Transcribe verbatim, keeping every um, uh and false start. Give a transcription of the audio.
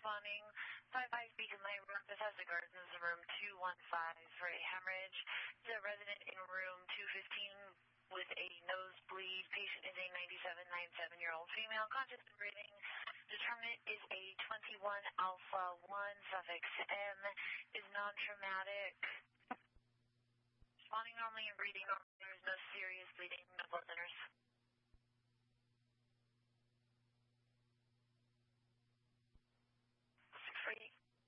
responding five five Beacon Lane, room Bethesda Gardens, room two one five for a hemorrhage. The resident in room two fifteen with a nosebleed. Patient is a ninety-seven, ninety-seven-year-old female. Conscious and breathing. Determinant is a twenty-one alpha one, suffix M, is non-traumatic. Responding normally and breathing normally. There is no serious bleeding, no blood thinners.